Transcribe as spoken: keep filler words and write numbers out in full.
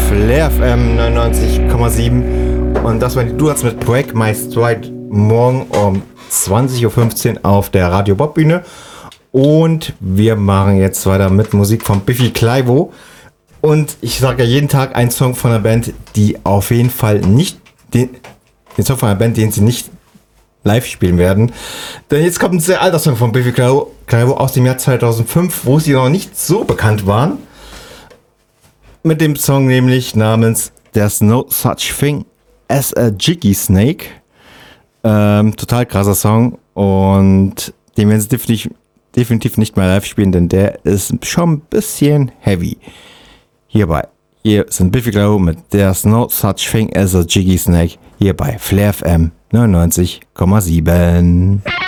Flair F M neunundneunzig Komma sieben und das war die Du hast mit Break My Stride morgen um zwanzig Uhr fünfzehn auf der Radio Bob Bühne und wir machen jetzt weiter mit Musik von Biffy Clyro und ich sage ja jeden Tag einen Song von einer Band, die auf jeden Fall nicht den, den Song von einer Band, den sie nicht live spielen werden, denn jetzt kommt ein sehr alter Song von Biffy Clyro, Clyro aus dem Jahr zweitausendfünf, wo sie noch nicht so bekannt waren. Mit dem Song nämlich namens There's No Such Thing as a Jiggy Snake. Ähm, total krasser Song und den werden sie definitiv, definitiv nicht mehr live spielen, denn der ist schon ein bisschen heavy. Hierbei, hier sind Biffy Clyro mit There's No Such Thing as a Jiggy Snake, hier bei Flair F M neunundneunzig Komma sieben.